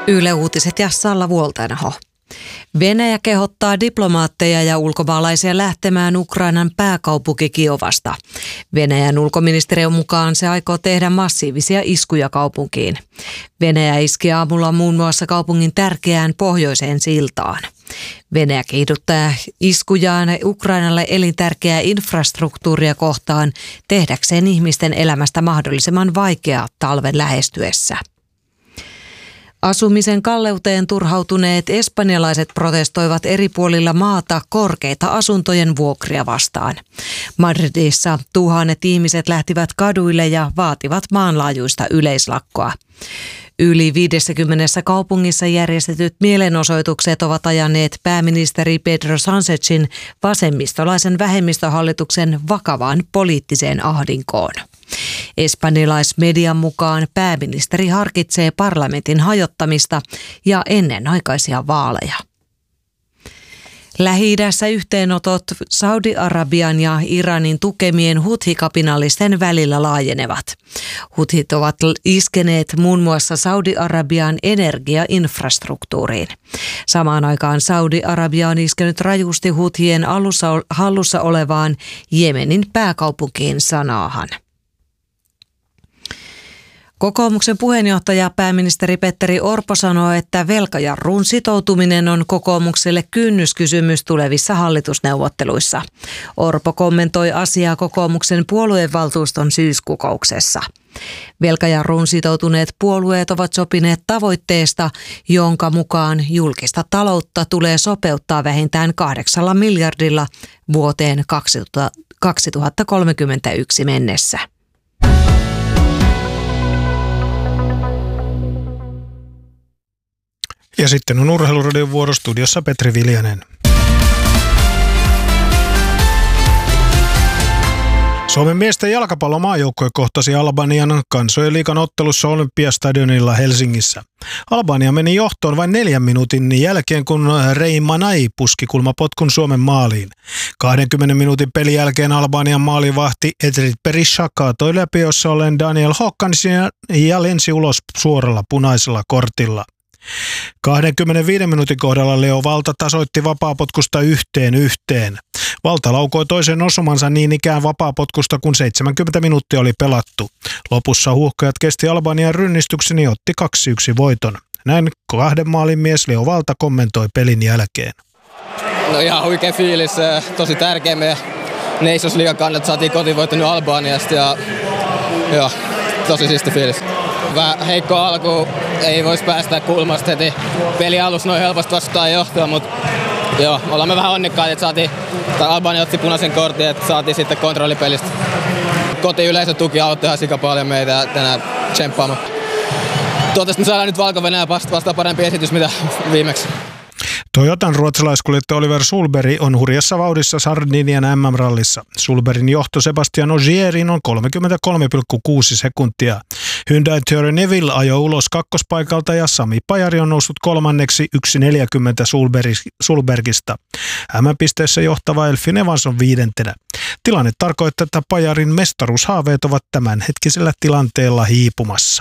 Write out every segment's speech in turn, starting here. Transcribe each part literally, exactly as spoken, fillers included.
Yle Uutiset ja Salla Vuoltainaho. Venäjä kehottaa diplomaatteja ja ulkomaalaisia lähtemään Ukrainan pääkaupunki Kiovasta. Venäjän ulkoministeriön mukaan se aikoo tehdä massiivisia iskuja kaupunkiin. Venäjä iski aamulla muun muassa kaupungin tärkeään pohjoiseen siltaan. Venäjä kiihdyttää iskujaan Ukrainalle elintärkeää infrastruktuuria kohtaan tehdäkseen ihmisten elämästä mahdollisimman vaikeaa talven lähestyessä. Asumisen kalleuteen turhautuneet espanjalaiset protestoivat eri puolilla maata korkeita asuntojen vuokria vastaan. Madridissa tuhannet ihmiset lähtivät kaduille ja vaativat maanlaajuista yleislakkoa. Yli viidessäkymmenessä kaupungissa järjestetyt mielenosoitukset ovat ajaneet pääministeri Pedro Sánchezin vasemmistolaisen vähemmistöhallituksen vakavaan poliittiseen ahdinkoon. Espanjalaismedian mukaan pääministeri harkitsee parlamentin hajottamista ja ennenaikaisia vaaleja. Lähi-idässä yhteenotot Saudi-Arabian ja Iranin tukemien huthi-kapinallisten välillä laajenevat. Huthit ovat iskeneet muun muassa Saudi-Arabian energiainfrastruktuuriin. Samaan aikaan Saudi-Arabia on iskenyt rajusti huthien alussa, hallussa olevaan Jemenin pääkaupunkiin Sanaahan. Kokoomuksen puheenjohtaja pääministeri Petteri Orpo sanoi, että velkajarruun sitoutuminen on kokoomukselle kynnyskysymys tulevissa hallitusneuvotteluissa. Orpo kommentoi asiaa kokoomuksen puoluevaltuuston syyskokouksessa. Velkajarruun sitoutuneet puolueet ovat sopineet tavoitteesta, jonka mukaan julkista taloutta tulee sopeuttaa vähintään kahdeksalla miljardilla vuoteen kaksituhattakolmekymmentäyksi mennessä. Ja sitten on Urheiluradion vuoro, studiossa Petri Viljanen. Suomen miesten jalkapallomaajoukkue kohtasi Albanian kansojen liigan ottelussa Olympiastadionilla Helsingissä. Albania meni johtoon vain neljän minuutin jälkeen, kun Rei Manai puski kulmapotkun Suomen maaliin. kahdenkymmenen minuutin pelin jälkeen Albanian maalivahti Edrit Berisha kaatoi läpiössä ollen Daniel Håkansin ja lensi ulos suoralla punaisella kortilla. kaksikymmentäviisi minuutin kohdalla Leo Valta tasoitti vapaapotkusta yhteen yhteen. Valta laukoi toisen osumansa niin ikään vapaapotkusta, kun seitsemänkymmentä minuuttia oli pelattu. Lopussa huuhkajat kesti Albanian rynnistyksen ja otti kaksi yksi voiton. Näin kahden maalin mies Leo Valta kommentoi pelin jälkeen. No ihan huikea fiilis, tosi tärkeä meidän Nations Liigan kannalta, saatiin kotivoitto nyt Albaniasta ja joo, tosi siisti fiilis. Vähän heikko alku, ei voisi päästä kulmasta heti peli alussa noin helposti vastaan johtoa, mutta joo, ollaan me vähän onnekkaita, että saatiin, tai Albania otti punaisen kortin, että saatiin sitten kontrollipelistä. Kotiyleisö tuki auttoi ihan sika paljon meitä tänään tsemppaamaan. Toivottavasti me saadaan nyt Valko-Venäjä vastaan parempi esitys mitä viimeksi. Toyotan ruotsalaiskuljettaja Oliver Sulberg on hurjassa vauhdissa Sardinian M M-rallissa. Sulbergin johto Sebastian Ogierin on kolmekymmentäkolme pilkku kuusi sekuntia. Hyundai Thierry Neville ajoi ulos kakkospaikalta ja Sami Pajari on noussut kolmanneksi yksi neljäkymmentä Sulbergista. M-pisteessä johtava Elfyn Evans on viidentenä. Tilanne tarkoittaa, että Pajarin mestaruushaaveet ovat tämänhetkisellä tilanteella hiipumassa.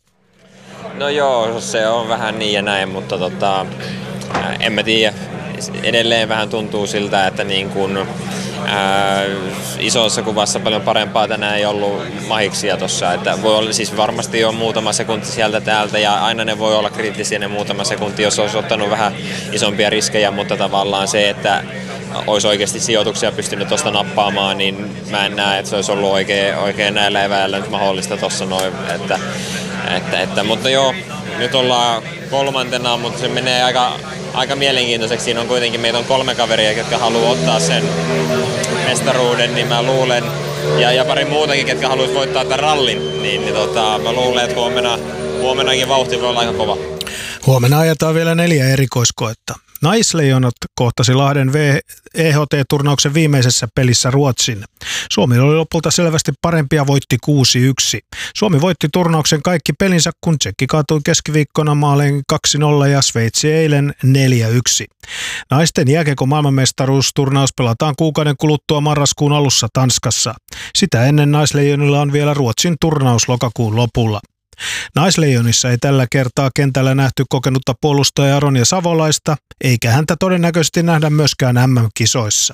No joo, se on vähän niin ja näin, mutta tota, en mä tiedä. Edelleen vähän tuntuu siltä, että niin kun, ää, isossa kuvassa paljon parempaa tänään ei ollut mahiksia tossa. Että voi olla, siis varmasti on muutama sekunti sieltä täältä ja aina ne voi olla kriittisiä ne muutama sekunti, jos olisi ottanut vähän isompia riskejä, mutta tavallaan se, että olisi oikeasti sijoituksia pystynyt tuosta nappaamaan, niin mä en näe, että se olisi ollut oikein, oikein näillä eväillä nyt mahdollista tuossa noin. Että, että, että, mutta joo, nyt ollaan kolmantena, mutta se menee aika, aika mielenkiintoiseksi. Siinä on kuitenkin, meitä on kolme kaveria, jotka haluaa ottaa sen mestaruuden, niin mä luulen, ja, ja pari muutakin, jotka haluaisi voittaa tämän rallin, niin, niin tota, mä luulen, että huomenna, huomennakin vauhti voi olla aika kova. Huomenna ajetaan vielä neljä erikoiskoetta. Naisleijonat kohtasi Lahden E H T-turnauksen viimeisessä pelissä Ruotsin. Suomi oli lopulta selvästi parempi ja voitti kuusi yksi. Suomi voitti turnauksen kaikki pelinsä, kun Tsekki kaatui keskiviikkona maaleen kaksi nolla ja Sveitsi eilen neljä yksi. Naisten jääkiekon maailmanmestaruusturnaus pelataan kuukauden kuluttua marraskuun alussa Tanskassa. Sitä ennen naisleijonilla on vielä Ruotsin turnaus lokakuun lopulla. Naisleijonissa ei tällä kertaa kentällä nähty kokenutta puolustaja Ronja Savolaista, eikä häntä todennäköisesti nähdä myöskään äm äm-kisoissa.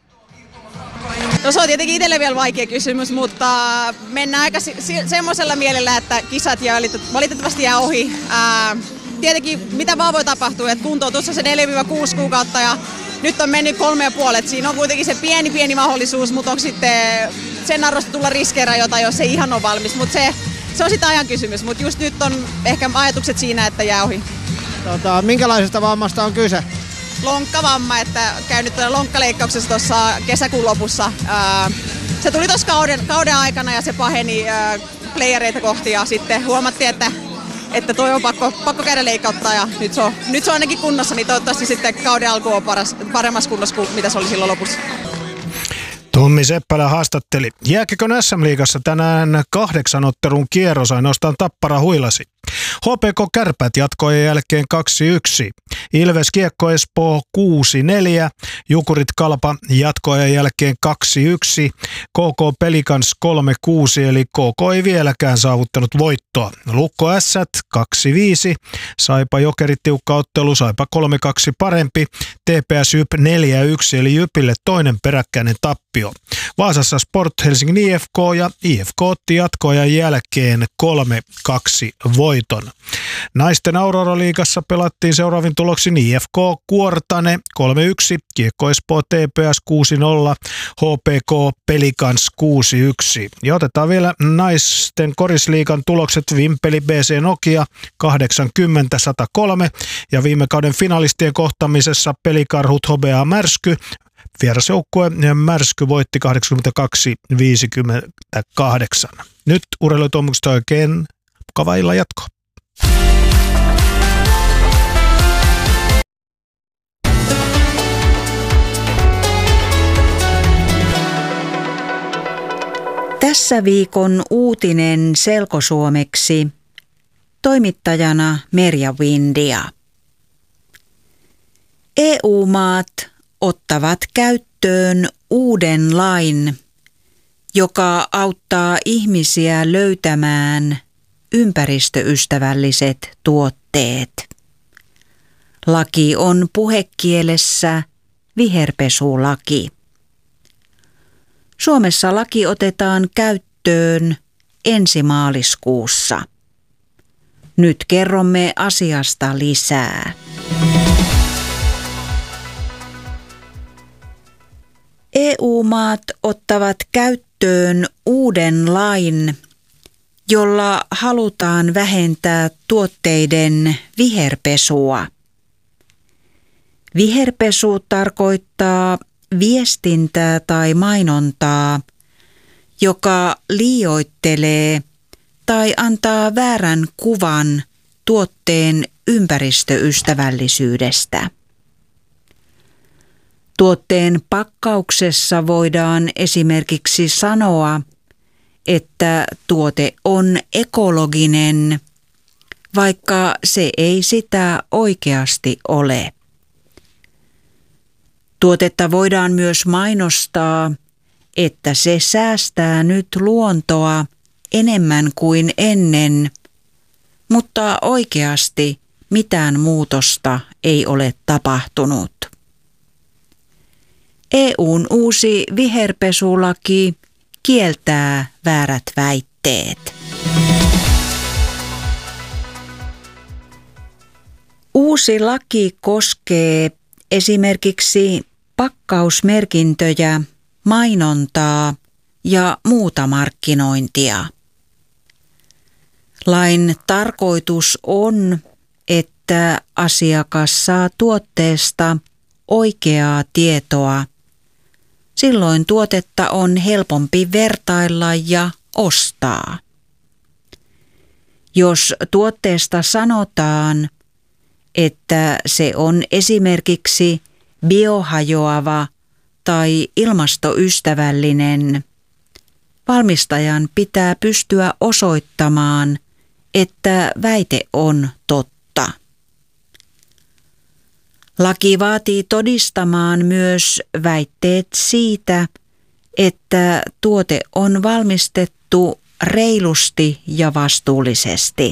No se on tietenkin itselle vielä vaikea kysymys, mutta mennään aika semmoisella mielellä, että kisat jää valitettavasti jää ohi. Ää, tietenkin mitä vaan voi tapahtua, että kuntoutus on se neljä kuusi kuukautta ja nyt on mennyt kolme ja puolet. Siinä on kuitenkin se pieni pieni mahdollisuus, mutta onko sitten sen arvosta tulla riskeerajota, jos ei ihan ole valmis. Mutta se, se on sitten ajan kysymys, mutta just nyt on ehkä ajatukset siinä, että jää ohi. Tota, minkälaisesta vammasta on kyse? Lonkkavamma, että käyn nyt lonkkaleikkauksessa tuossa kesäkuun lopussa. Se tuli tuossa kauden, kauden aikana ja se paheni playereita kohti ja sitten huomattiin, että, että toi on pakko, pakko käydä leikkauttaa ja nyt se, on, nyt se on ainakin kunnossa, niin toivottavasti sitten kauden alku on paras, paremmassa kunnossa kuin mitä se oli silloin lopussa. Tommi Seppälä haastatteli. Jääkiekon äs äm-liigassa tänään kahdeksan ottelun kierros, ainoastaan Tappara huilasi. H P K Kärpät jatkojen jälkeen kaksi yksi. Ilves Kiekko Espoo kuusi neljä. Jukurit Kalpa jatkojen jälkeen kaksi yksi. K K Pelikans kolme kuusi, eli K K ei vieläkään saavuttanut voittoa. Lukko Ässät kaksi viisi. Saipa Jokerit tiukka ottelu, Saipa kolme kaksi parempi. T P S Jyp neljä yksi, eli Jypille toinen peräkkäinen tappio. Vaasassa Sport Helsingin I F K ja I F K otti jatkojen jälkeen kolme kaksi voiton. Naisten Aurora-liigassa pelattiin seuraavin tuloksin I F K Kuortane kolme yksi, Kiekko Espoo T P S kuusi nolla, H P K Pelikans kuusi yksi. Ja otetaan vielä naisten korisliigan tulokset. Vimpeli B C Nokia kahdeksankymmentä sata kolme ja viime kauden finalistien kohtaamisessa Pelikarhut Hobea Märsky. Vierasjoukkue Märsky voitti kahdeksankymmentäkaksi viisikymmentäkahdeksan. Nyt urheilutoimukset oikein mukava illan jatko. Tässä viikon uutinen selkosuomeksi. Toimittajana Merja Windia. E U-maat ottavat käyttöön uuden lain, joka auttaa ihmisiä löytämään ympäristöystävälliset tuotteet. Laki on puhekielessä viherpesulaki. Suomessa laki otetaan käyttöön ensi maaliskuussa. Nyt kerromme asiasta lisää. E U-maat ottavat käyttöön uuden lain, jolla halutaan vähentää tuotteiden viherpesua. Viherpesu tarkoittaa viestintää tai mainontaa, joka liioittelee tai antaa väärän kuvan tuotteen ympäristöystävällisyydestä. Tuotteen pakkauksessa voidaan esimerkiksi sanoa, että tuote on ekologinen, vaikka se ei sitä oikeasti ole. Tuotetta voidaan myös mainostaa, että se säästää nyt luontoa enemmän kuin ennen, mutta oikeasti mitään muutosta ei ole tapahtunut. E U:n uusi viherpesulaki kieltää väärät väitteet. Uusi laki koskee esimerkiksi pakkausmerkintöjä, mainontaa ja muuta markkinointia. Lain tarkoitus on, että asiakas saa tuotteesta oikeaa tietoa. Silloin tuotetta on helpompi vertailla ja ostaa. Jos tuotteesta sanotaan, että se on esimerkiksi biohajoava tai ilmastoystävällinen, valmistajan pitää pystyä osoittamaan, että väite on totta. Laki vaatii todistamaan myös väitteet siitä, että tuote on valmistettu reilusti ja vastuullisesti.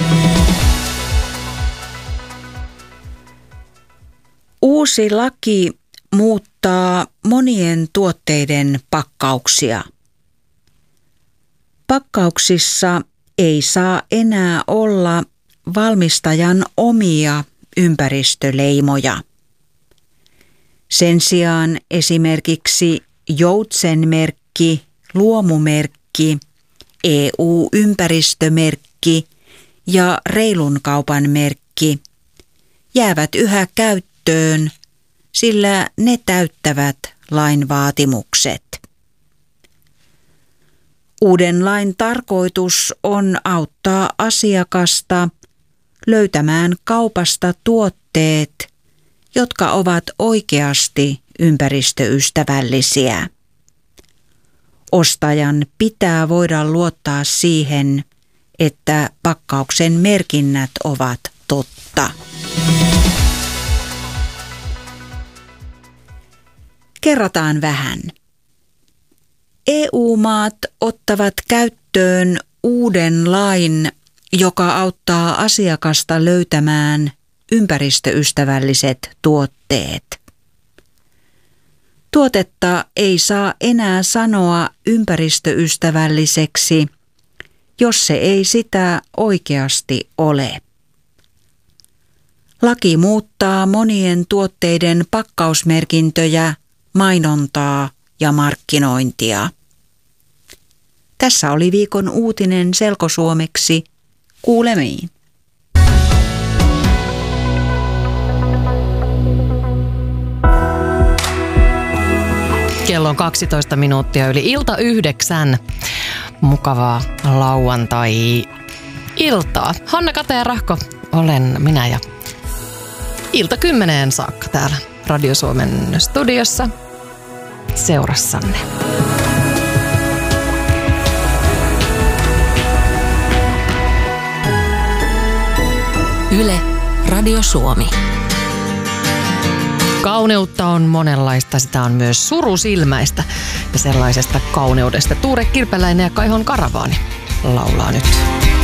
Uusi laki muuttaa monien tuotteiden pakkauksia. Pakkauksissa ei saa enää olla valmistajan omia ympäristöleimoja. Sen sijaan esimerkiksi joutsenmerkki, luomumerkki, E U-ympäristömerkki ja reilun kaupan merkki jäävät yhä käyttöön, sillä ne täyttävät lain vaatimukset. Uuden lain tarkoitus on auttaa asiakasta löytämään kaupasta tuotteet, jotka ovat oikeasti ympäristöystävällisiä. Ostajan pitää voida luottaa siihen, että pakkauksen merkinnät ovat totta. Kerrataan vähän. E U-maat ottavat käyttöön uuden lain, joka auttaa asiakasta löytämään ympäristöystävälliset tuotteet. Tuotetta ei saa enää sanoa ympäristöystävälliseksi, jos se ei sitä oikeasti ole. Laki muuttaa monien tuotteiden pakkausmerkintöjä, mainontaa ja markkinointia. Tässä oli viikon uutinen selkosuomeksi. Kuulemiin. Kello on kaksitoista minuuttia yli ilta yhdeksän. Mukavaa lauantai-iltaa. Hanna Kateerahko olen minä ja ilta kymmeneen saakka täällä Radio Suomen studiossa seurassanne. Yle, Radio Suomi. Kauneutta on monenlaista, sitä on myös surusilmäistä ja sellaisesta kauneudesta Tuure Kirpeläinen ja Kaihon Karavaani laulaa nyt.